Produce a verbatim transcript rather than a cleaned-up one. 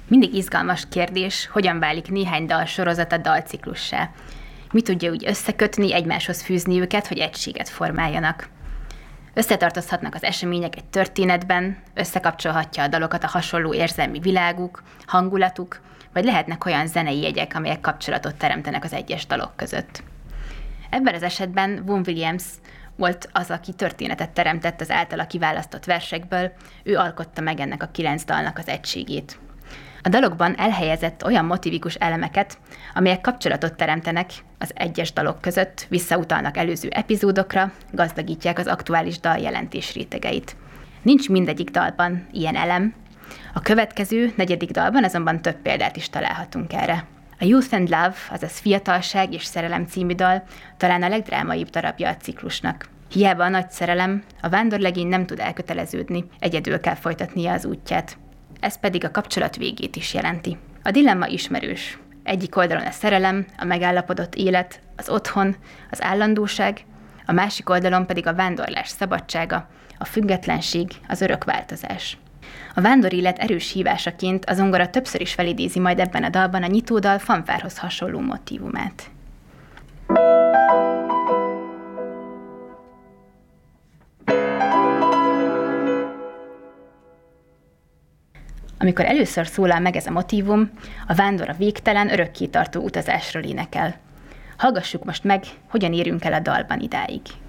Mindig izgalmas kérdés, hogyan válik néhány dal sorozata dalciklussá. Mi tudja úgy összekötni, egymáshoz fűzni őket, hogy egységet formáljanak. Összetartozhatnak az események egy történetben, összekapcsolhatja a dalokat a hasonló érzelmi világuk, hangulatuk, vagy lehetnek olyan zenei jegyek, amelyek kapcsolatot teremtenek az egyes dalok között. Ebben az esetben Vaughan Williams volt az, aki történetet teremtett az általa kiválasztott versekből, ő alkotta meg ennek a kilenc dalnak az egységét. A dalokban elhelyezett olyan motivikus elemeket, amelyek kapcsolatot teremtenek az egyes dalok között, visszautalnak előző epizódokra, gazdagítják az aktuális dal jelentés rétegeit. Nincs mindegyik dalban ilyen elem, a következő, negyedik dalban azonban több példát is találhatunk erre. A Youth and Love, azaz Fiatalság és Szerelem című dal talán a legdrámaibb darabja a ciklusnak. Hiába a nagy szerelem, a vándorlegény nem tud elköteleződni, egyedül kell folytatnia az útját. Ez pedig a kapcsolat végét is jelenti. A dilemma ismerős. Egyik oldalon a szerelem, a megállapodott élet, az otthon, az állandóság, a másik oldalon pedig a vándorlás szabadsága, a függetlenség, az örök változás. A vándor-élet erős hívásaként a zongora többször is felidézi majd ebben a dalban a nyitódal fanfárhoz hasonló motívumát. Amikor először szólal meg ez a motívum, a vándor a végtelen, örökkétartó utazásról énekel. Hallgassuk most meg, hogyan érünk el a dalban idáig.